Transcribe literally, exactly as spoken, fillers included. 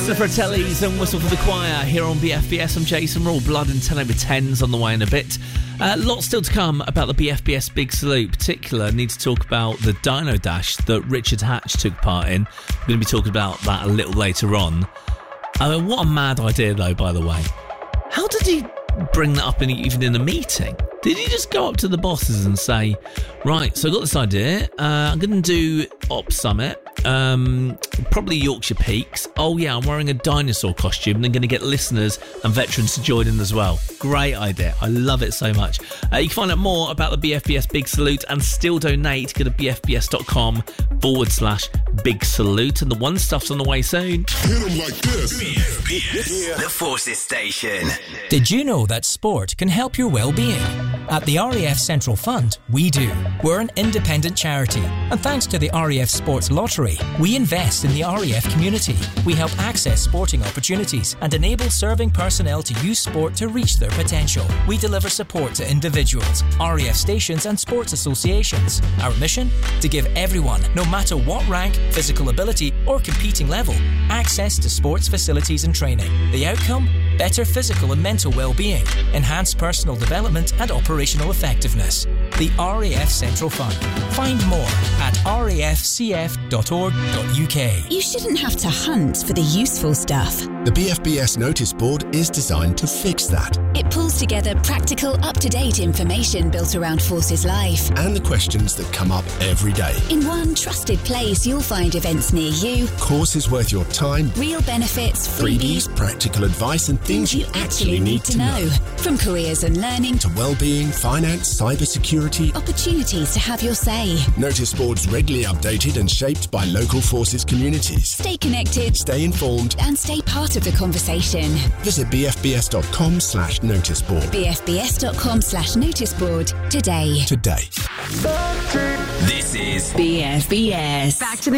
The Fratellis and Whistle for the Choir here on B F B S. I'm Jason. We're all blood and ten over tens on the way in a bit. Uh, lots still to come about the B F B S Big Salute. Particular, need to talk about the Dino Dash that Richard Hatch took part in. We're going to be talking about that a little later on. Uh, what a mad idea, though, by the way. How did he bring that up in, even in a meeting? Did he just go up to the bosses and say, right, so I got this idea, uh, I'm going to do Op Summit, um, probably Yorkshire Peaks. Oh yeah, I'm wearing a dinosaur costume and I'm going to get listeners and veterans to join in as well. Great idea. I love it so much. Uh, you can find out more about the B F B S Big Salute and still donate. Go to bfbs.com forward slash Big Salute, and the one stuff's on the way soon. Hit 'em like this. B F B S, the Forces Station. Did you know that sport can help your well-being? At the R A F Central Fund, we do. We're an independent charity, and thanks to the R A F Sports Lottery, we invest in the R A F community. We help access sporting opportunities and enable serving personnel to use sport to reach their potential. We deliver support to individuals, R A F stations and sports associations. Our mission? To give everyone, no matter what rank, physical ability or competing level, access to sports facilities and training. The outcome? Better physical and mental well-being, enhanced personal development and operational effectiveness. The R A F Central Fund. Find more at r a f c f dot org dot u k. You shouldn't have to hunt for the useful stuff. The B F B S notice board is designed to fix that. It pulls together practical, up-to-date information built around Forces life. And the questions that come up every day. In one trusted place, you'll find events near you, Courses worth your time, real benefits, freebies, freebies, practical advice and things you actually need to know. From careers and learning To well-being, finance, cybersecurity. opportunities to have your say. Notice boards regularly updated and shaped by local forces communities. Stay connected Stay informed. and stay part of the conversation. Visit bfbs.com slash noticeboard bfbs.com slash noticeboard today. today. This is B F B S. Back to the